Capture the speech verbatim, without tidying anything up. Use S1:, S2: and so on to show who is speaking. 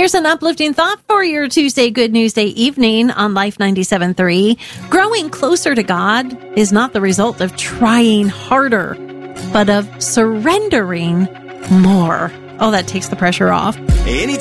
S1: Here's an uplifting thought for your Tuesday Good News Day evening on Life ninety-seven point three. Growing closer to God is not the result of trying harder, but of surrendering more. Oh, that takes the pressure off.
S2: Any